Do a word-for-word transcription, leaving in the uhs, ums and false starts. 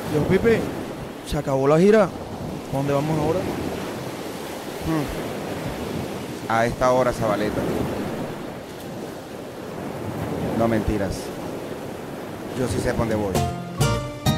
Viejo Pipe, se acabó la gira. ¿Para dónde vamos ahora? Hmm, A esta hora, Zabaleta. No mentiras. Yo sí sé para dónde voy.